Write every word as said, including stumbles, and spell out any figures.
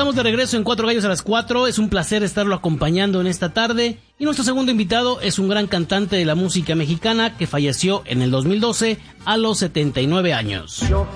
Estamos de regreso en Cuatro Gallos a las Cuatro. Es un placer estarlo acompañando en esta tarde. Y nuestro segundo invitado es un gran cantante de la música mexicana que falleció en el dos mil doce a los setenta y nueve años.